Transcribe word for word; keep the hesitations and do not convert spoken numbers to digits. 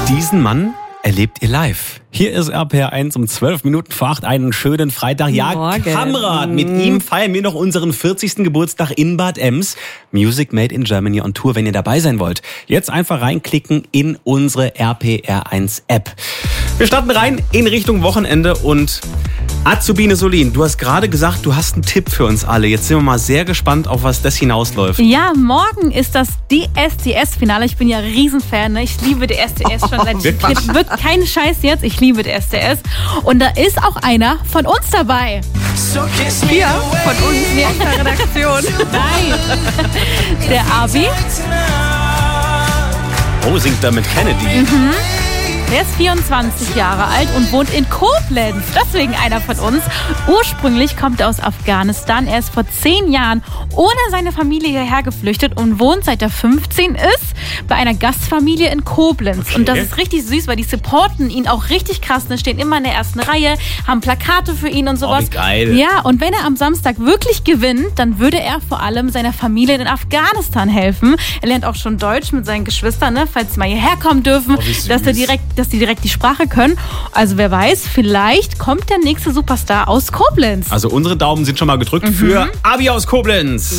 Diesen Mann erlebt ihr live. Hier ist R P R eins um zwölf Minuten vor acht. Einen schönen Freitag. Ja, Morgen. Kamerad, mit ihm feiern wir noch unseren vierzigsten Geburtstag in Bad Ems. Music Made in Germany on Tour, wenn ihr dabei sein wollt. Jetzt einfach reinklicken in unsere R P R eins App. Wir starten rein in Richtung Wochenende und Azubine Solin, du hast gerade gesagt, du hast einen Tipp für uns alle. Jetzt sind wir mal sehr gespannt, auf was das hinausläuft. Ja, morgen ist das D S D S-Finale. Ich bin ja Riesenfan. Ne? Ich liebe D S D S schon seit Wirklich? Kind. Wirklich kein Scheiß jetzt. Ich liebe D S D S. Und da ist auch einer von uns dabei. Hier, von uns, hier aus der Redaktion. Nein. Der Abi. Oh, singt da mit Kennedy. Mhm. Der ist vierundzwanzig Jahre alt und wohnt in Koblenz. Deswegen einer von uns. Ursprünglich kommt er aus Afghanistan. Er ist vor zehn Jahren ohne seine Familie hierher geflüchtet und wohnt, seit er fünfzehn ist, bei einer Gastfamilie in Koblenz. Okay. Und das ist richtig süß, weil die supporten ihn auch richtig krass. Die stehen immer in der ersten Reihe, haben Plakate für ihn und sowas. Oh, wie geil. Ja, und wenn er am Samstag wirklich gewinnt, dann würde er vor allem seiner Familie in Afghanistan helfen. Er lernt auch schon Deutsch mit seinen Geschwistern, ne, falls sie mal hierher kommen dürfen, Oh, wie süß. dass er direkt dass die direkt die Sprache können. Also wer weiß, vielleicht kommt der nächste Superstar aus Koblenz. Also unsere Daumen sind schon mal gedrückt für Abi aus Koblenz.